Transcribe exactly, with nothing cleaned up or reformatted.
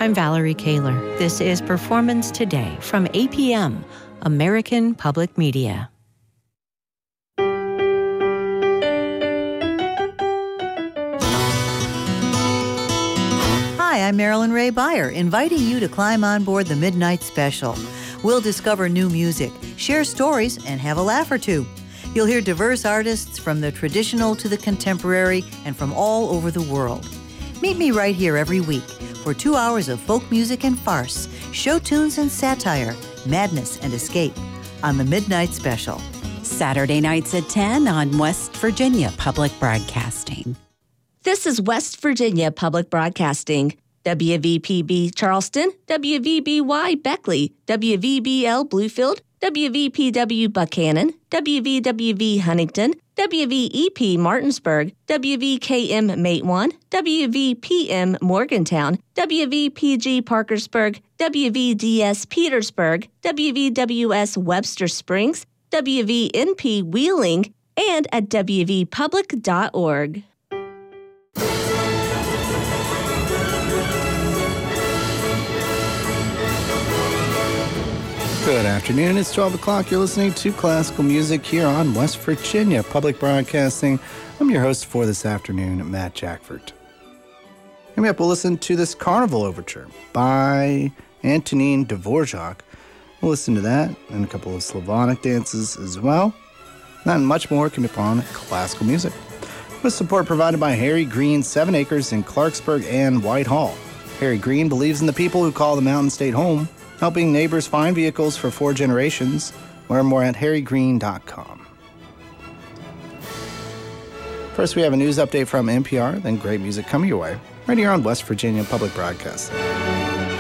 I'm Valerie Kaler. This is Performance Today from A P M, American Public Media. Hi, I'm Marilyn Ray Beyer, inviting you to climb on board the Midnight Special. We'll discover new music, share stories, and have a laugh or two. You'll hear diverse artists from the traditional to the contemporary and from all over the world. Meet me right here every week for two hours of folk music and farce, show tunes and satire, madness and escape on the Midnight Special. Saturday nights at ten on West Virginia Public Broadcasting. This is West Virginia Public Broadcasting. W V P B Charleston, W V B Y Beckley, W V B L Bluefield, W V P W Buchanan, W V W V Huntington, W V E P Martinsburg, W V K M Matewan, W V P M Morgantown, W V P G Parkersburg, W V D S Petersburg, W V W S Webster Springs, W V N P Wheeling, and at W V public dot org. Good afternoon. It's twelve o'clock. You're listening to classical music here on West Virginia Public Broadcasting. I'm your host for this afternoon, Matt Jackford. Coming up, we'll listen to this Carnival Overture by Antonín Dvorak. We'll listen to that and a couple of Slavonic dances as well. That and much more coming up on classical music. With support provided by Harry Green, Seven Acres in Clarksburg and Whitehall. Harry Green believes in the people who call the Mountain State home, helping neighbors find vehicles for four generations. Learn more at harry green dot com. First, we have a news update from N P R, then great music coming your way, right here on West Virginia Public Broadcasting.